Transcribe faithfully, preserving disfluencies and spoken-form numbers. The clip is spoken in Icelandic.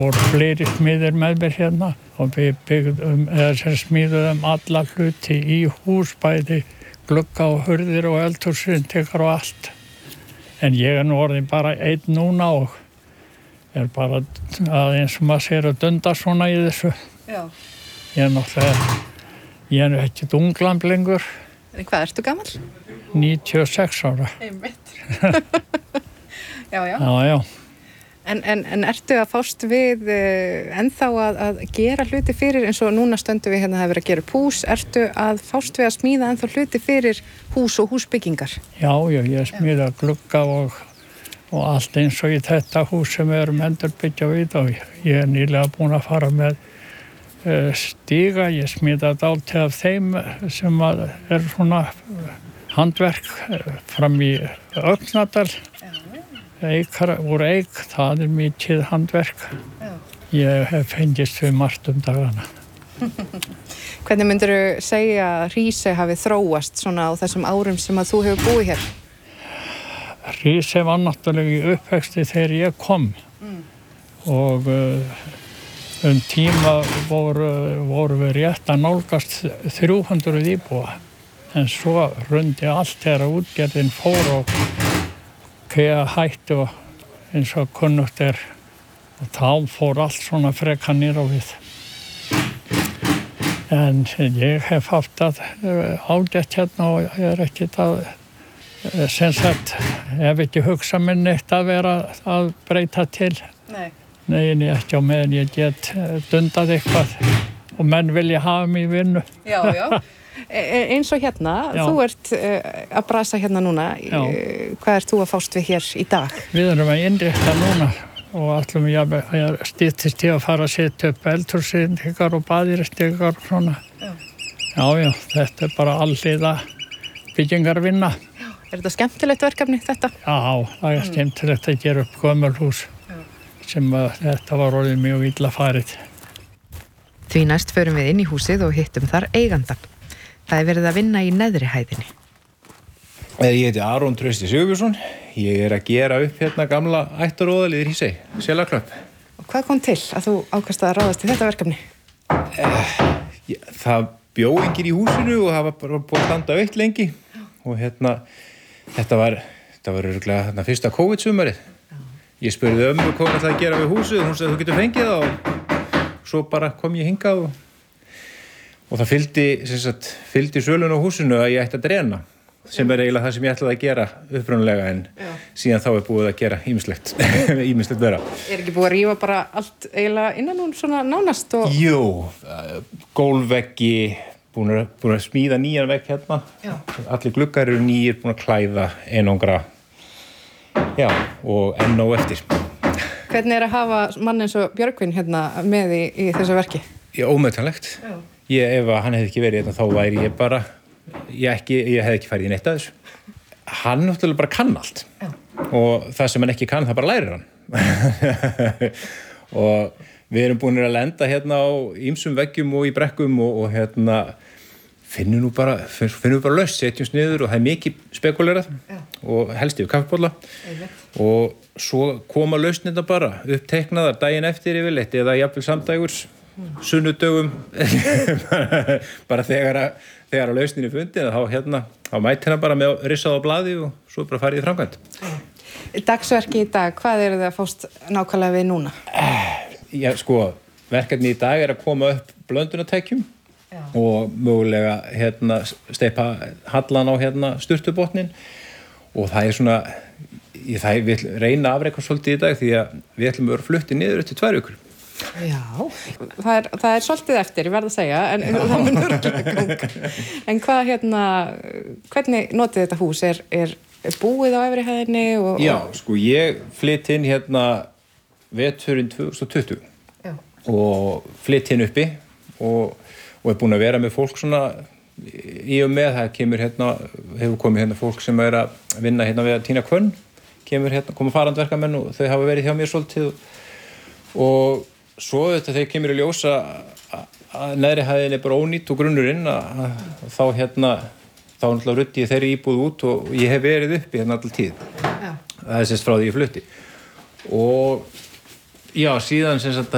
voru fleiri smiðir með mér hérna og við byggðum, eða sem smíðuðum alla hluti í hús, bæði glugga og hurðir og eldhúsvindikar og allt. En ég er nú orðin bara einn núna og er bara að eins og maður sér að dunda svona í þessu. Já. Ég er náttúrulega, ég er nú ekki unglamb lengur. En hvað, ertu gamall? níutíu og sex ára. Einmitt. já, já. Já, já. En, en, en ertu að fást við uh, ennþá að, að gera hluti fyrir, eins og núna stöndum við hérna að það verið að gera upp hús, ertu að fást við að smíða ennþá hluti fyrir hús og húsbyggingar? Já, já, ég smíða glugga og, og allt eins og í þetta hús sem við erum endurbyggja við og ég er nýlega búin að fara með uh, stíga, ég smíða dálítið af þeim sem að er svona handverk uh, fram í Öxnadal. Eikar úr eik, það er mikið handverk. Já. Ég hef fengist við margt um dagana. Hvernig myndirðu segja að Hrísey hafi þróast svona á þessum árum sem að þú hefur búið hér? Hrísey var náttúrulega í uppvexti þegar ég kom mm. og uh, um tíma voru, voru við rétt að nálgast þrjú hundruð íbúa. En svo rundi allt þegar útgerðin fór og Kea hætti og eins og kunnugt er og þá fór allt svona freka niður á við. En ég hef haft að ágætt hérna og ég er ekkert að, sem sagt, hef ekki hugsað mér neitt að vera að breyta til. Nei. Nei, en ég ekki á meðan ég get dundað eitthvað og menn vilja hafa mig í vinnu. Já, já. Eins og hérna, Já. Þú ert uh, að brasa hérna núna, uh, hvað ert þú að fást við hér í dag? Við erum að innrétta núna og ætlum ég að styttist í að fara að setja upp eldhúsvindikar og baðiristykar og svona. Já. já, já, þetta er bara alliða byggingarvinna. Já. Er þetta skemmtilegt verkefni þetta? Já, það er skemmtilegt að gera upp gömulhús sem að þetta var orðið mjög illa farið. Því næst förum við inn í húsið og hittum þar eigandann. Það er verið að vinna í neðri hæðinni. Ég heiti Aron Trausti Sigurbjörnsson. Ég er að gera upp hérna gamla ættaróðalið í Hrísey, Selaklöpp. Og hvað kom til að þú ákvaðst að ráðast í þetta verkefni? Eh, ég, það bjó enginn í húsinu og það var bara búið að standa autt lengi. Og hérna, þetta var, þetta var örugglega hérna fyrsta COVID-sumarið. Ég spurði ömmu hvað hún ætlaði að gera við húsið og hún sagði þú getur fengið það og svo bara kom ég hingað og Og það fylgdi, sem sagt, fylgdi sölun á húsinu að ég ætti að drena, sem er eiginlega það sem ég ætlaði að gera upprunalega en Já. Síðan þá er búið að gera ýmislegt, ýmislegt vera. Er ekki búið að rífa bara allt eiginlega innan hún svona nánast? Og... Jú, gólfveggi, búin að, búin að smíða nýjan vegg hérna, Já. Allir gluggar eru nýjir, búin að klæða einangra, Já, og enn á eftir. Hvernig er að hafa mann eins og Björgvin hérna með í, í þessu verki? Já, ómetanlegt. Já. Ég, ef hann hefði ekki verið hérna, þá væri ég bara, ég, ekki, ég hefði ekki farið í neitt að þessu. Hann náttúrulega bara kann allt. Já. Og það sem hann ekki kann, það bara lærir hann. Og við erum búin að lenda hérna á ýmsum veggjum og í brekkum og, og hérna finnum nú bara, finnum bara laust, setjumst niður og það er mikið spekulerað Já. Og helst yfir kaffibólla. Og svo koma lausnirnar bara uppteiknaðar daginn eftir yfirleitt eða jafnvel samdægurs. Sunnudögum bara þegar að, þegar að lausnin er fundin þá hérna, þá mæti hérna bara með rissað á blaði og svo bara farið í framkvæmt. Dagsverki í dag, hvað eru þið að fást nákvæmlega við núna? Já, sko, verkefni í dag er að koma upp blöndunartækjum Já. Og mögulega hérna steypa hallan á hérna sturtubotnin og það er svona það er, við reyna að afreika svolítið í dag því að við ætlum að vera flutti niður eftir tvær vikur. Já, það er, það er svolítið eftir, ég verð að segja, en það mun örugglega ganga. En hvað hérna, hvernig notið þetta hús? Er, er búið á efri hæðinni? Og, Já, sko, ég flytt inn hérna veturinn tvö þúsund tuttugu Já. Og flytt inn uppi og, og er búin að vera með fólk svona í og með, það kemur hérna, hefur komið hérna fólk sem er að vinna hérna við að tína kvönn, kemur hérna, koma farandverkamenn og þau hafa verið hjá mér svolítið og svo þetta þegar kemur í ljósa að neðri hæðin er bara ónýtt og grunnurinn að, að þá hérna þá náttúrulega ruddi ég þeirri íbúð út og ég hef verið uppi hérna alltaf tíð. Já. Það er sérst frá því ég flutti. Og já, síðan sem sagt